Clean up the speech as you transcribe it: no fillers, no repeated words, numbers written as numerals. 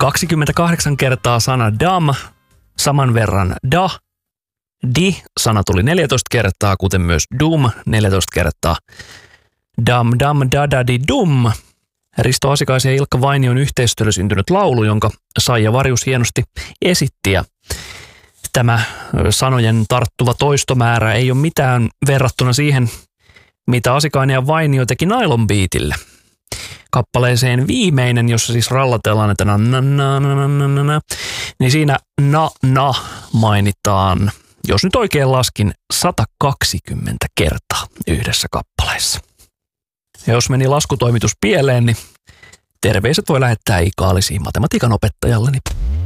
28 kertaa sana dam, saman verran da. Di-sana tuli 14 kertaa, kuten myös dum 14 kertaa. Dam, dam, da, da, di, dum. Risto Asikaisen ja Ilkka Vainion yhteistyöllä syntynyt laulu, jonka Saija Varjus hienosti esitti. Ja tämä sanojen tarttuva toistomäärä ei ole mitään verrattuna siihen, mitä Asikainen ja Vainio teki Nylon Beatille. Kappaleeseen viimeinen, jossa siis rallatellaan, että na, niin siinä na mainitaan, jos nyt oikein laskin, 120 kertaa yhdessä kappaleessa. Ja jos meni laskutoimitus pieleen, niin terveiset voi lähettää Ika Alisiin matematiikan opettajalleni.